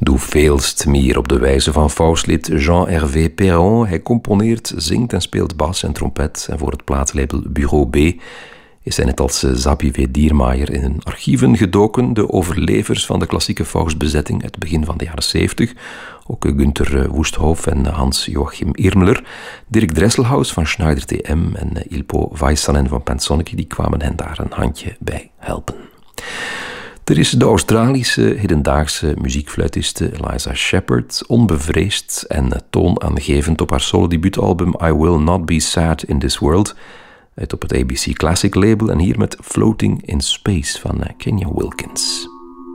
Doe veelst meer op de wijze van Faustlid Jean-Hervé Perron. Hij componeert, zingt en speelt bas en trompet. En voor het platenlabel Bureau B is hij net als Zabi W. Diermaier in hun archieven gedoken. De overlevers van de klassieke Faust-bezetting uit het begin van de jaren 70. Ook Günther Woesthof en Hans-Joachim Irmler. Dirk Dresselhaus van Schneider TM en Ilpo Vaisanen van Pensonneke, die kwamen hen daar een handje bij helpen. Er is de Australische hedendaagse muziekfluitiste Eliza Shepherd, onbevreesd en toonaangevend op haar solo-debuutalbum I Will Not Be Sad in This World, uit op het ABC Classic label en hier met Floating in Space van Kenya Wilkins.